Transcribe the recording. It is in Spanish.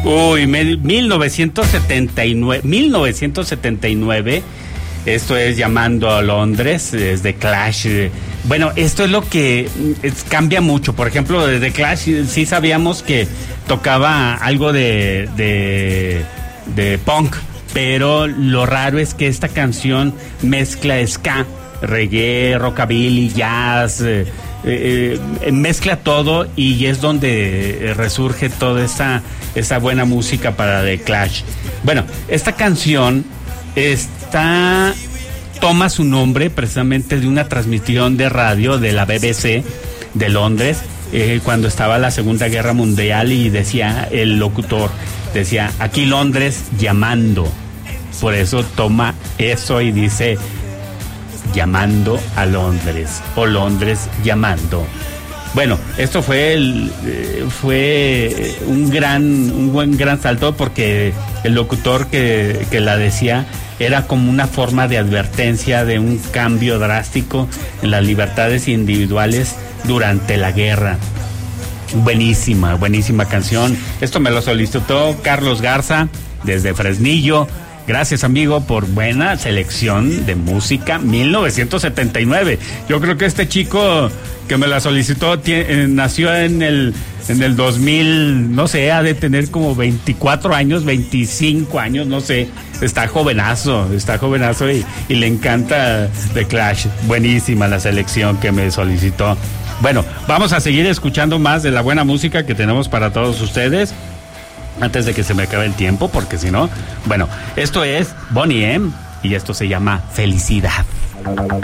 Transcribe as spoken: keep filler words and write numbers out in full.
Uy, mil novecientos setenta y nueve, mil novecientos setenta y nueve, esto es Llamando a Londres, es de Clash. Bueno, esto es lo que es, cambia mucho. Por ejemplo, de Clash sí sabíamos que tocaba algo de, de, de punk, pero lo raro es que esta canción mezcla ska, reggae, rockabilly, jazz, eh, eh, mezcla todo, y es donde resurge toda esa, esa buena música para The Clash. Bueno, esta canción está, toma su nombre precisamente de una transmisión de radio de la B B C de Londres, eh, cuando estaba la Segunda Guerra Mundial, y decía el locutor, decía, aquí Londres llamando. Por eso toma eso y dice Llamando a Londres, o Londres llamando. Bueno, esto fue el, eh, fue un gran, un buen gran salto, porque el locutor que, que la decía era como una forma de advertencia de un cambio drástico en las libertades individuales durante la guerra. Buenísima, buenísima canción. Esto me lo solicitó Carlos Garza desde Fresnillo. Gracias, amigo, por buena selección de música. Mil novecientos setenta y nueve. Yo creo que este chico que me la solicitó tiene, eh, nació en el en el dos mil, no sé, ha de tener como veinticuatro años, veinticinco años, no sé. Está jovenazo, está jovenazo y, y le encanta The Clash. Buenísima la selección que me solicitó. Bueno, vamos a seguir escuchando más de la buena música que tenemos para todos ustedes, antes de que se me acabe el tiempo, porque si no, bueno, esto es Boney M y esto se llama Felicidad.